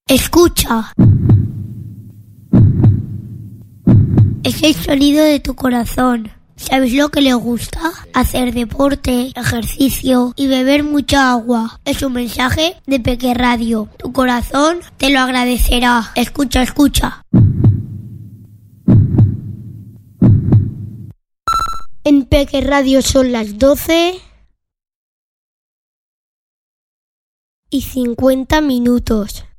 Escucha. Es el sonido de tu corazón. ¿Sabes lo que le gusta? Hacer deporte, ejercicio y beber mucha agua. Es un mensaje de Peque Radio. Tu corazón te lo agradecerá. Escucha, escucha. En Peque Radio son las 12:50.